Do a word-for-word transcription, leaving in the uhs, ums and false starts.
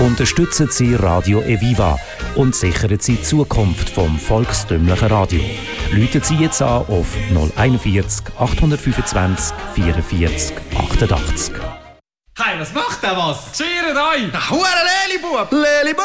unterstützen Sie Radio Eviva und sichern Sie die Zukunft vom volkstümlichen Radio. Rufen Sie jetzt an auf null einundvierzig, achthundertfünfundzwanzig, vierundvierzig, achtundachtzig. Hey, was macht der was? Scheiret euch! Der hure Lelibub! Lelibub!